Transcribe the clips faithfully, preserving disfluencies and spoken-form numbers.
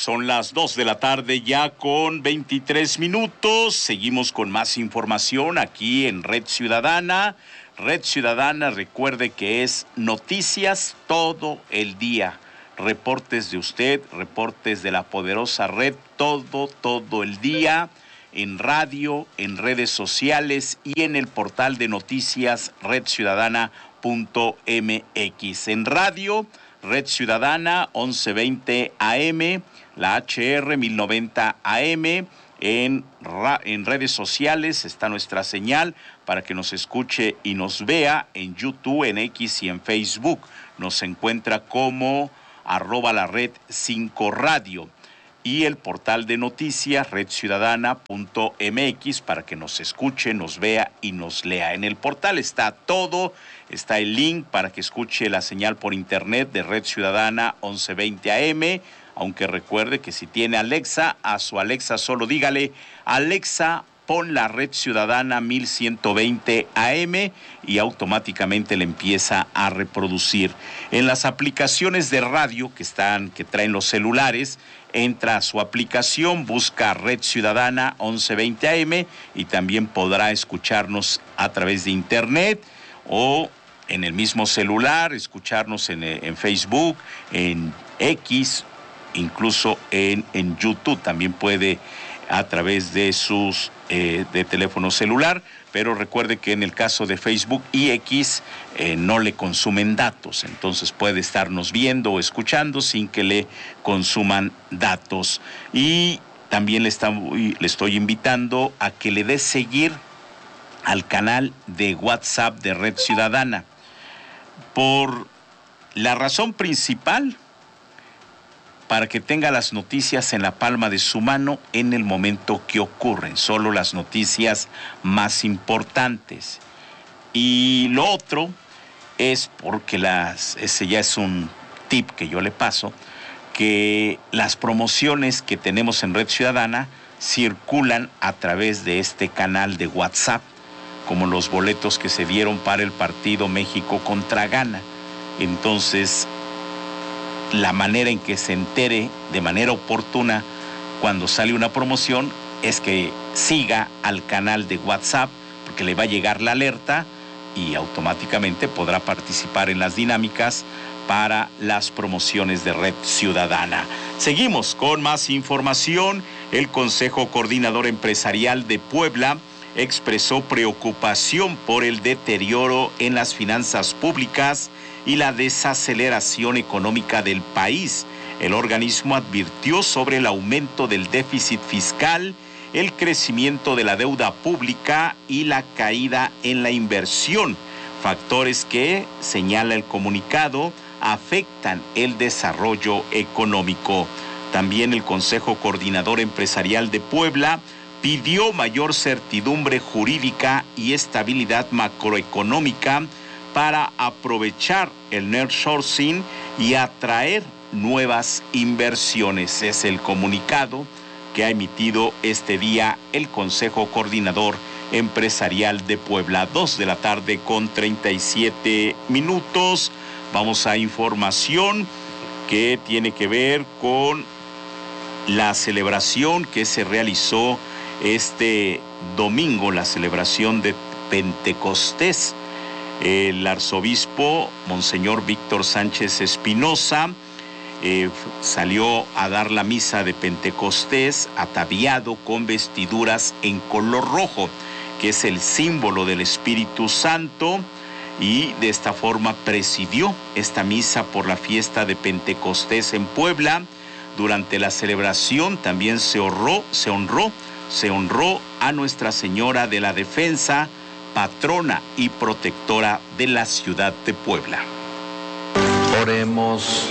Son las dos de la tarde ya con veintitrés minutos. Seguimos con más información aquí en Red Ciudadana. Red Ciudadana, recuerde que es noticias todo el día. Reportes de usted, reportes de la poderosa red, todo, todo el día. En radio, en redes sociales y en el portal de noticias red ciudadana punto m x. En radio, Red Ciudadana once veinte A M, la H R mil noventa A M. En, en redes sociales está nuestra señal para que nos escuche y nos vea en YouTube, en X y en Facebook. Nos encuentra como arroba la red cinco radio. Y el portal de noticias red ciudadana punto m x para que nos escuche, nos vea y nos lea. En el portal está todo, está el link para que escuche la señal por internet de Red Ciudadana once veinte A M, aunque recuerde que si tiene Alexa, a su Alexa solo dígale: Alexa, pon la Red Ciudadana mil ciento veinte A M y automáticamente le empieza a reproducir. En las aplicaciones de radio que están, que traen los celulares, entra a su aplicación, busca Red Ciudadana once veinte A M y también podrá escucharnos a través de internet o en el mismo celular, escucharnos en, en Facebook, en X, incluso en, en YouTube. También puede a través de sus eh, de teléfono celular, pero recuerde que en el caso de Facebook y X eh, no le consumen datos, entonces puede estarnos viendo o escuchando sin que le consuman datos. Y también le, está, le estoy invitando a que le dé seguir al canal de WhatsApp de Red Ciudadana, por la razón principal: para que tenga las noticias en la palma de su mano en el momento que ocurren, solo las noticias más importantes. Y lo otro es porque las, ese ya es un tip que yo le paso, que las promociones que tenemos en Red Ciudadana circulan a través de este canal de WhatsApp, como los boletos que se dieron para el partido México contra Ghana. Entonces, la manera en que se entere de manera oportuna cuando sale una promoción es que siga al canal de WhatsApp, porque le va a llegar la alerta y automáticamente podrá participar en las dinámicas para las promociones de Red Ciudadana. Seguimos con más información. El Consejo Coordinador Empresarial de Puebla expresó preocupación por el deterioro en las finanzas públicas y la desaceleración económica del país. El organismo advirtió sobre el aumento del déficit fiscal, el crecimiento de la deuda pública y la caída en la inversión, factores que, señala el comunicado, afectan el desarrollo económico. También el Consejo Coordinador Empresarial de Puebla pidió mayor certidumbre jurídica y estabilidad macroeconómica para aprovechar el nearshoring y atraer nuevas inversiones. Es el comunicado que ha emitido este día el Consejo Coordinador Empresarial de Puebla. Dos de la tarde con treinta y siete minutos. Vamos a información que tiene que ver con la celebración que se realizó este domingo, la celebración de Pentecostés. El arzobispo Monseñor Víctor Sánchez Espinosa eh, salió a dar la misa de Pentecostés ataviado con vestiduras en color rojo, que es el símbolo del Espíritu Santo, y de esta forma presidió esta misa por la fiesta de Pentecostés en Puebla. Durante la celebración también se honró, se honró, se honró a Nuestra Señora de la Defensa, patrona y protectora de la ciudad de Puebla. Oremos.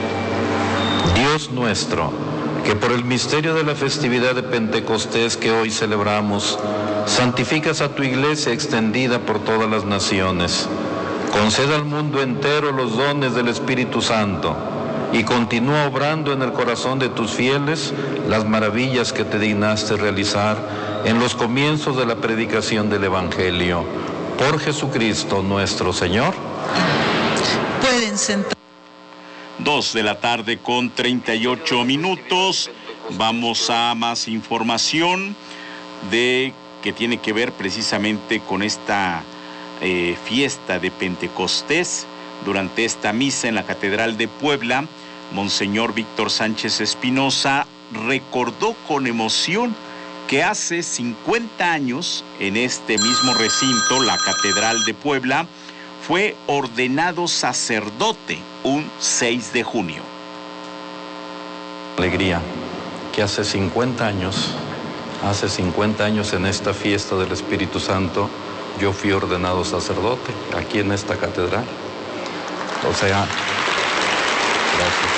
Dios nuestro, que por el misterio de la festividad de Pentecostés que hoy celebramos, santificas a tu iglesia extendida por todas las naciones. Conceda al mundo entero los dones del Espíritu Santo y continúa obrando en el corazón de tus fieles las maravillas que te dignaste realizar en los comienzos de la predicación del Evangelio. Por Jesucristo nuestro Señor. Pueden sentar. Dos de la tarde con treinta y ocho minutos. Vamos a más información de que tiene que ver precisamente con esta eh, fiesta de Pentecostés. Durante esta misa en la Catedral de Puebla, Monseñor Víctor Sánchez Espinosa recordó con emoción que hace cincuenta años, en este mismo recinto, la Catedral de Puebla, fue ordenado sacerdote un seis de junio. Alegría que hace cincuenta años, hace cincuenta años en esta fiesta del Espíritu Santo, yo fui ordenado sacerdote aquí en esta catedral. O sea, gracias.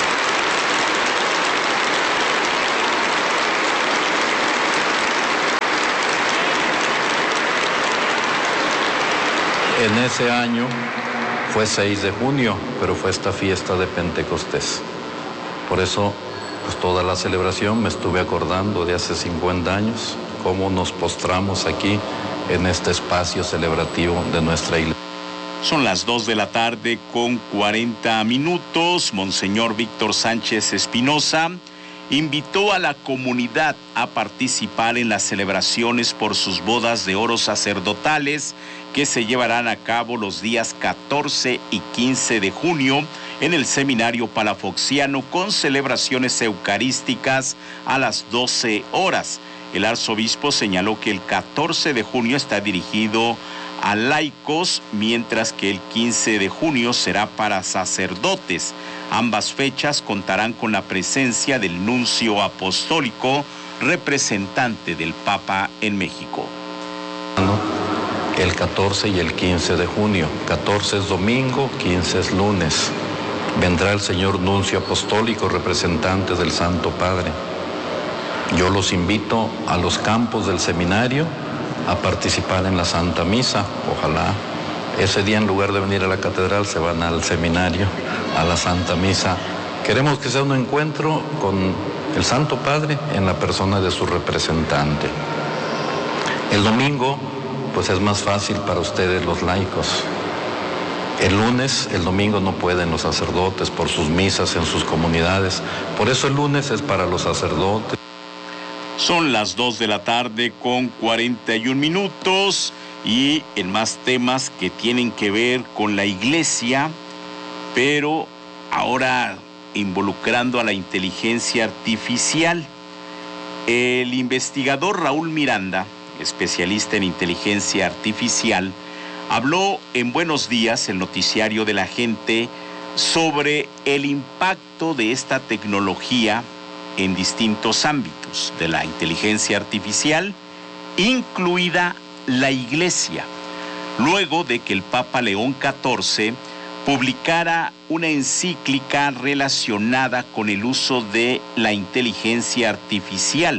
En ese año fue seis de junio, pero fue esta fiesta de Pentecostés. Por eso, pues toda la celebración me estuve acordando de hace cincuenta años, cómo nos postramos aquí en este espacio celebrativo de nuestra iglesia. Son las dos de la tarde con cuarenta minutos. Monseñor Víctor Sánchez Espinosa invitó a la comunidad a participar en las celebraciones por sus bodas de oro sacerdotales que se llevarán a cabo los días catorce y quince de junio en el Seminario Palafoxiano con celebraciones eucarísticas a las doce horas. El arzobispo señaló que el catorce de junio está dirigido a laicos, mientras que el quince de junio será para sacerdotes. Ambas fechas contarán con la presencia del nuncio apostólico, representante del Papa en México. El catorce y el quince de junio. catorce es domingo, quince es lunes. Vendrá el señor nuncio apostólico, representante del Santo Padre. Yo los invito a los campos del seminario a participar en la Santa Misa. Ojalá ese día, en lugar de venir a la catedral, se van al seminario, a la Santa Misa. Queremos que sea un encuentro con el Santo Padre en la persona de su representante. El domingo, pues es más fácil para ustedes los laicos. El lunes, el domingo no pueden los sacerdotes por sus misas en sus comunidades. Por eso el lunes es para los sacerdotes. Son las dos de la tarde con cuarenta y un minutos y en más temas que tienen que ver con la iglesia, pero ahora involucrando a la inteligencia artificial. El investigador Raúl Miranda, especialista en inteligencia artificial, habló en Buenos Días, el noticiario de la gente, sobre el impacto de esta tecnología en distintos ámbitos de la inteligencia artificial, incluida la iglesia, luego de que el Papa León catorce publicara una encíclica relacionada con el uso de la inteligencia artificial.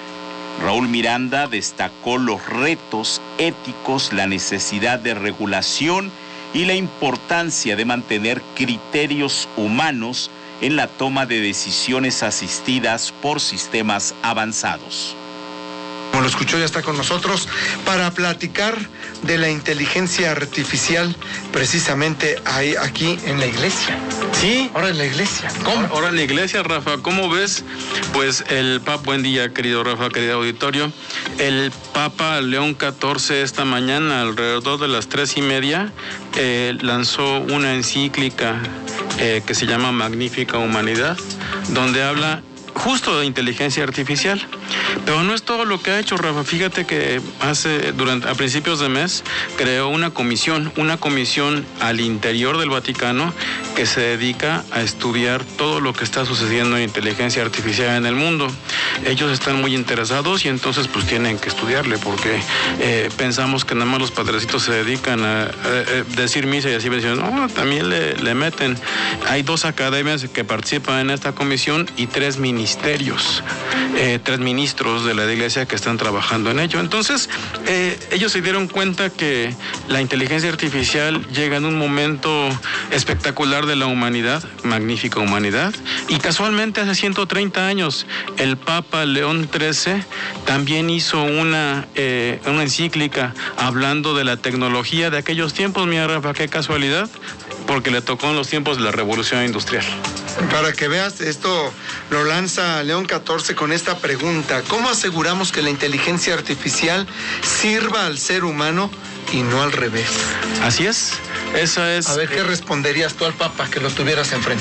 Raúl Miranda destacó los retos éticos, la necesidad de regulación y la importancia de mantener criterios humanos en la toma de decisiones asistidas por sistemas avanzados. Como lo escuchó, ya está con nosotros para platicar de la inteligencia artificial precisamente ahí, aquí en la iglesia. Sí, ahora en la iglesia. ¿Cómo? Ahora en la iglesia, Rafa. ¿Cómo ves? Pues el Papa, buen día, querido Rafa, querido auditorio. El Papa León catorce esta mañana, alrededor de las tres y media, eh, lanzó una encíclica eh, que se llama Magnífica Humanidad, donde habla justo de inteligencia artificial. Pero no es todo lo que ha hecho, Rafa. Fíjate que hace, durante, a principios de mes, creó una comisión, una comisión al interior del Vaticano que se dedica a estudiar todo lo que está sucediendo en inteligencia artificial en el mundo. Ellos están muy interesados y entonces pues tienen que estudiarle, porque eh, pensamos que nada más los padrecitos se dedican a, a, a decir misa y así me dicen, no, también le, le meten. Hay dos academias que participan en esta comisión y tres ministerios, eh, tres ministros de la iglesia que están trabajando en ello. Entonces, eh, ellos se dieron cuenta que la inteligencia artificial llega en un momento espectacular de la humanidad, magnífica humanidad, y casualmente hace ciento treinta años el Papa León trece también hizo una, eh, una encíclica hablando de la tecnología de aquellos tiempos. Mira, Rafa, qué casualidad, porque le tocó en los tiempos de la Revolución Industrial. Para que veas, esto lo lanza León catorce con esta pregunta: ¿cómo aseguramos que la inteligencia artificial sirva al ser humano y no al revés? Así es, esa es... A ver, ¿qué responderías tú al Papa que lo tuvieras enfrente?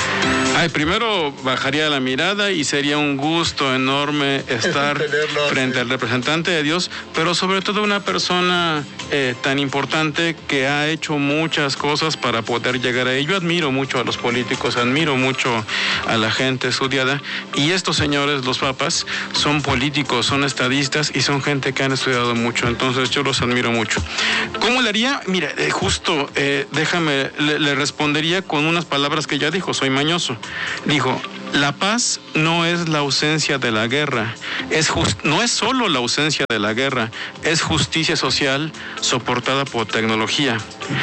Ay, primero bajaría la mirada y sería un gusto enorme estar frente al representante de Dios, pero sobre todo una persona eh, tan importante que ha hecho muchas cosas para poder llegar a ello. Yo admiro mucho a los políticos, admiro mucho a la gente estudiada, y estos señores, los papas, son políticos, son estadistas y son gente que han estudiado mucho, entonces yo los admiro mucho. ¿Cómo le haría? Mira, eh, justo, eh, déjame, le, le respondería con unas palabras que ya dijo, soy mañoso. Dijo: la paz no es la ausencia de la guerra, es just, no es solo la ausencia de la guerra, es justicia social soportada por tecnología.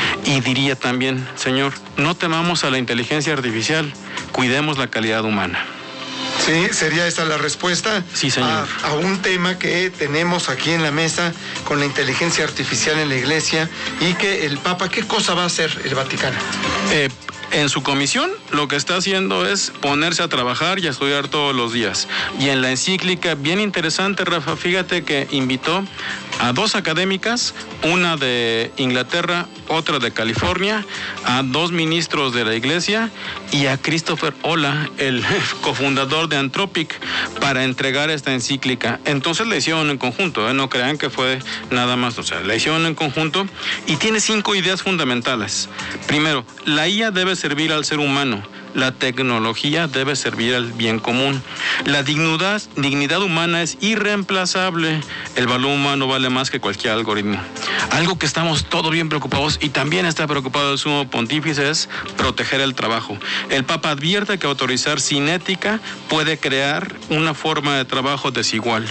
Y diría también, Señor, no temamos a la inteligencia artificial, cuidemos la calidad humana. Sí, sería esa la respuesta. Sí, señor. A, a un tema que tenemos aquí en la mesa con la inteligencia artificial en la Iglesia, y que el Papa, ¿qué cosa va a hacer el Vaticano? Eh, En su comisión lo que está haciendo es ponerse a trabajar y a estudiar todos los días. Y en la encíclica, bien interesante, Rafa, fíjate que invitó a dos académicas, una de Inglaterra, otra de California, a dos ministros de la Iglesia y a Christopher Olah, el cofundador de Anthropic, para entregar esta encíclica. Entonces la hicieron en conjunto, ¿eh? No crean que fue nada más, o sea, la hicieron en conjunto y tiene cinco ideas fundamentales. Primero, la I A debe servir al ser humano. La tecnología debe servir al bien común. La dignidad, dignidad humana es irreemplazable. El valor humano vale más que cualquier algoritmo. Algo que estamos todos bien preocupados, y también está preocupado el sumo pontífice, es proteger el trabajo. El Papa advierte que autorizar sin ética puede crear una forma de trabajo desigual.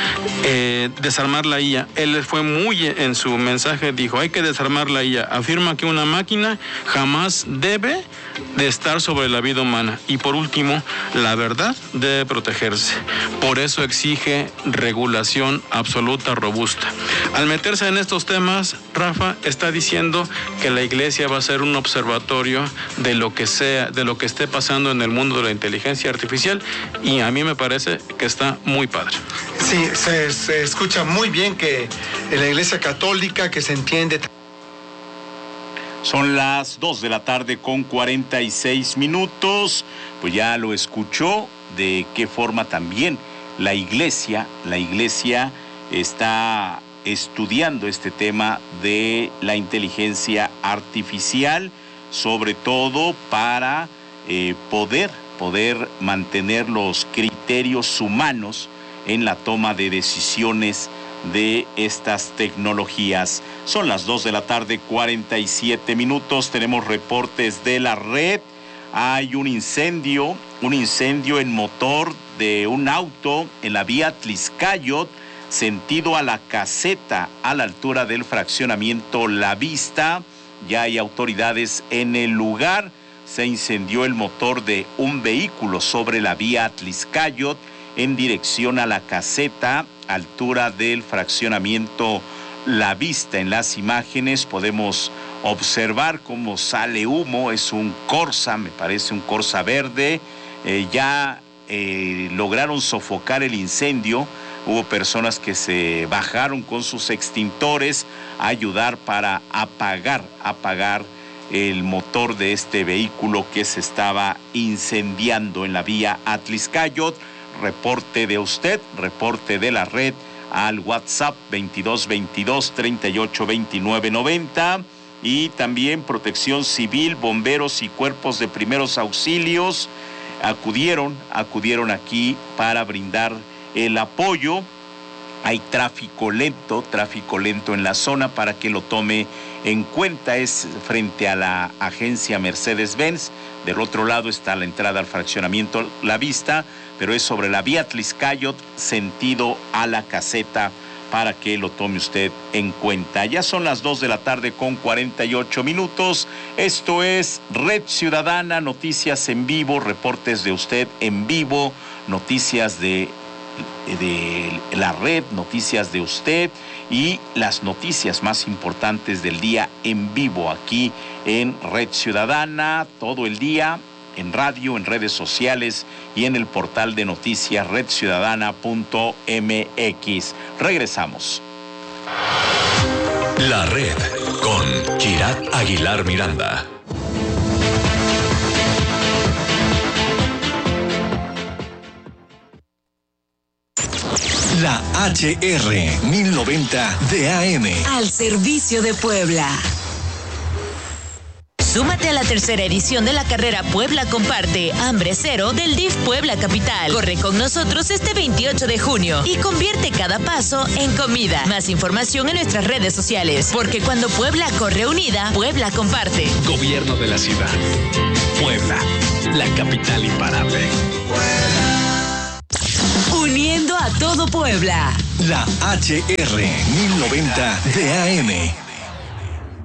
Eh, desarmar la I A. Él fue muy en su mensaje, dijo, hay que desarmar la I A. Afirma que una máquina jamás debe de estar sobre la vida humana. Y por último, la verdad debe protegerse. Por eso exige regulación absoluta, robusta. Al meterse en estos temas, Rafa está diciendo que la Iglesia va a ser un observatorio de lo que sea, de lo que esté pasando en el mundo de la inteligencia artificial, y a mí me parece que está muy padre. Sí, se, se escucha muy bien que en la Iglesia Católica, que se entiende. Son las dos de la tarde con cuarenta y seis minutos. Pues ya lo escuchó, de qué forma también la iglesia, la iglesia está estudiando este tema de la inteligencia artificial, sobre todo para eh, poder, poder mantener los criterios humanos en la toma de decisiones de estas tecnologías. Son las dos de la tarde, cuarenta y siete minutos. Tenemos reportes de la red. Hay un incendio, un incendio en motor de un auto en la vía Tliscayot, sentido a la caseta, a la altura del fraccionamiento La Vista. Ya hay autoridades en el lugar. Se incendió el motor de un vehículo sobre la vía Tliscayot en dirección a la caseta, altura del fraccionamiento La Vista. En las imágenes podemos observar cómo sale humo. Es un Corsa, me parece un Corsa verde. Eh, ya eh, lograron sofocar el incendio. Hubo personas que se bajaron con sus extintores a ayudar para apagar, apagar el motor de este vehículo que se estaba incendiando en la vía Tliscayot. Reporte de usted, reporte de la red al WhatsApp veintidós veintidós treinta y ocho veintinueve noventa, y también Protección Civil, bomberos y cuerpos de primeros auxilios acudieron, acudieron aquí para brindar el apoyo. Hay tráfico lento, tráfico lento en la zona para que lo tome en cuenta. Es frente a la agencia Mercedes-Benz. Del otro lado está la entrada al fraccionamiento La Vista, pero es sobre la vía Tliscayot, sentido a la caseta, para que lo tome usted en cuenta. Ya son las dos de la tarde con cuarenta y ocho minutos. Esto es Red Ciudadana, noticias en vivo, reportes de usted en vivo, noticias de, de la red, noticias de usted y las noticias más importantes del día en vivo aquí en Red Ciudadana, todo el día en radio, en redes sociales y en el portal de noticias red ciudadana punto m x. Regresamos. La Red con Kirat Aguilar Miranda. La H R mil noventa de A M. Al servicio de Puebla. Súmate a la tercera edición de la carrera Puebla Comparte, Hambre Cero del D I F Puebla Capital. Corre con nosotros este veintiocho de junio y convierte cada paso en comida. Más información en nuestras redes sociales, porque cuando Puebla corre unida, Puebla comparte. Gobierno de la ciudad. Puebla, la capital imparable. Uniendo a todo Puebla. La H R mil noventa de A M.